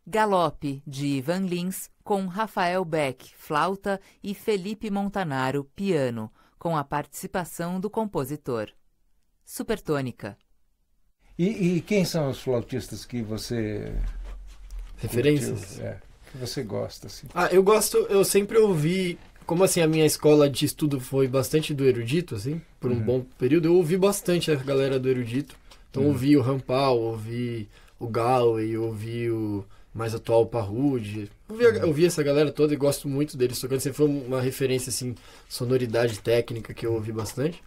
Galope, de Ivan Lins, com Rafael Beck, flauta, e Felipe Montanaro, piano, com a participação do compositor. Supertônica. E quem são os flautistas que você... Referências? Que você gosta, assim? Eu sempre ouvi... Como assim, a minha escola de estudo foi bastante do erudito, assim, por um bom período, eu ouvi bastante a galera do erudito. Então ouvi o Rampal, ouvi o Galway, ouvi o mais atual o Parrude. Ouvi essa galera toda e gosto muito deles tocando. Sempre foi uma referência, assim, sonoridade técnica que eu ouvi bastante.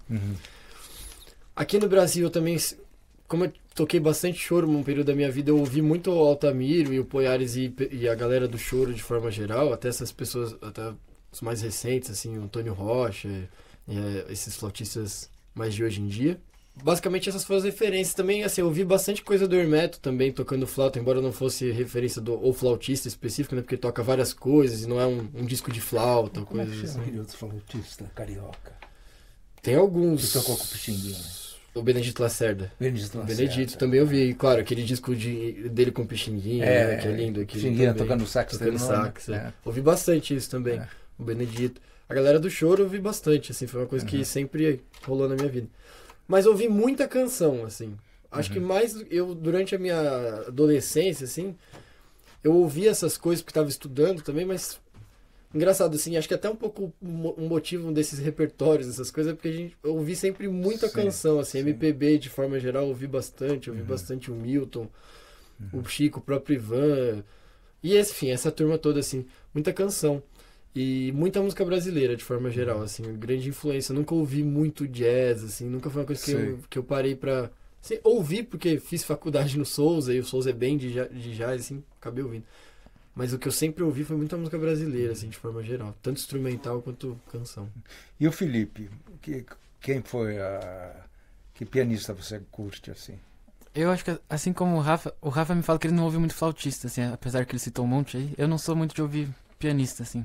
Aqui no Brasil eu também, como eu toquei bastante choro num período da minha vida, eu ouvi muito o Altamiro e o Poiares e a galera do choro de forma geral, até essas pessoas... Até os mais recentes, assim, o Antônio Rocha, esses flautistas mais de hoje em dia. Basicamente essas foram as referências. Também, assim, eu ouvi bastante coisa do Hermeto também, tocando flauta, embora não fosse referência do flautista específico, né, porque toca várias coisas e não é um disco de flauta, Como coisas chama assim. aquele outro flautista carioca? Tem alguns... Que tocou com o Pixinguinha. O Benedito Lacerda. Benedito também eu vi, claro, aquele disco dele com o Pixinguinha, né, que é lindo. Pixinguinha tocando sax. Tocando sax, Ouvi bastante isso também. O Benedito. A galera do choro eu ouvi bastante, assim, foi uma coisa que sempre rolou na minha vida. Mas eu ouvi muita canção, assim. Acho que mais durante a minha adolescência, assim, eu ouvi essas coisas porque estava estudando também, mas engraçado, assim, acho que até um pouco um motivo desses repertórios, essas coisas, é porque eu ouvi sempre muita canção, assim, MPB de forma geral, eu ouvi bastante o Milton, o Chico, o próprio Ivan, e enfim, essa turma toda, assim, muita canção. E muita música brasileira, de forma geral, assim, grande influência. Eu nunca ouvi muito jazz, assim, nunca foi uma coisa que eu parei pra... Assim, ouvi porque fiz faculdade no Souza, e o Souza é bem de jazz, assim, acabei ouvindo. Mas o que eu sempre ouvi foi muita música brasileira, assim, de forma geral. Tanto instrumental quanto canção. E o Felipe? Quem foi que pianista você curte, assim? Eu acho que, assim como o Rafa me fala que ele não ouve muito flautista, assim, apesar que ele citou um monte aí. Eu não sou muito de ouvir pianista, assim.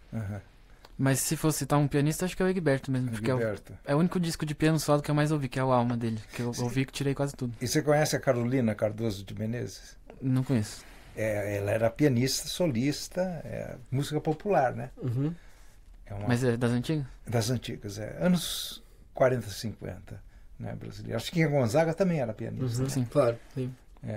Mas se fosse citar um pianista, acho que é o Egberto mesmo. Porque é o único disco de piano solo que eu mais ouvi, que é o Alma dele. Que eu ouvi, que tirei quase tudo. E você conhece a Carolina Cardoso de Menezes? Não conheço. Ela era pianista, solista, música popular, né? Mas é das antigas? Das antigas, anos 40, 50, né, brasileiro. Acho que a Gonzaga também era pianista. Sim, claro. Sim.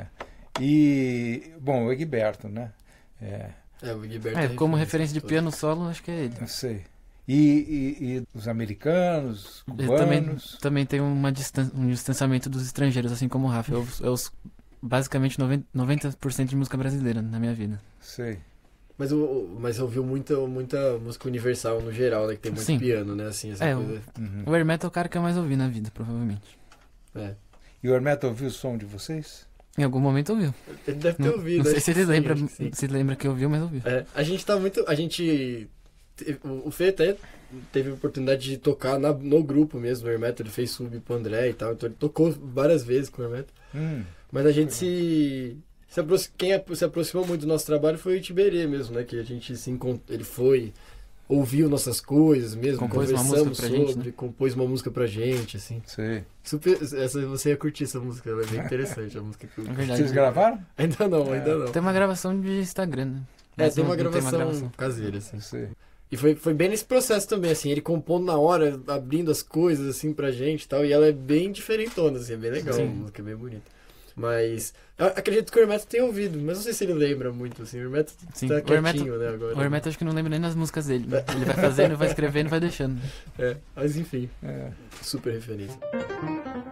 E, bom, o Egberto, né? O Egberto como referência de piano solo, acho que é ele. Eu sei. E os americanos, cubanos... Também tem um distanciamento dos estrangeiros, assim como o Rafa. Eu basicamente 90% de música brasileira na minha vida. Sei. Mas ouviu muita música universal no geral, né? Que tem muito piano, né? Assim, essa coisa. O Hermeto é o cara que eu mais ouvi na vida, provavelmente. E o Hermeto ouviu o som de vocês? Em algum momento ouviu. Ele deve ter ouvido. Não sei se ele lembra que ouviu, mas ouviu. A gente tá muito... O Fê até teve a oportunidade de tocar no grupo mesmo, o Hermeto. Ele fez sub pro André e tal. Então ele tocou várias vezes com o Hermeto. Mas a gente quem se aproximou muito do nosso trabalho foi o Itiberê mesmo, né? Que a gente ele foi... Ouviu nossas coisas mesmo, conversamos sobre, gente, né? Compôs uma música pra gente, assim. Sei. Você ia curtir essa música, ela é bem interessante, a música que Vocês gravaram? Ainda não. Tem uma gravação de Instagram, né? Tem uma gravação caseira, assim. Sei. E foi bem nesse processo também, assim, ele compondo na hora, abrindo as coisas, assim, pra gente e tal, e ela é bem diferentona, assim, é bem legal, a música é bem bonita. Mas acredito que o Hermeto tenha ouvido, mas não sei se ele lembra muito, assim. O Hermeto tá quietinho, né, agora. O Hermeto acho que não lembra nem das músicas dele. Né? Ele vai fazendo, vai escrevendo e vai deixando. Mas enfim, super referência.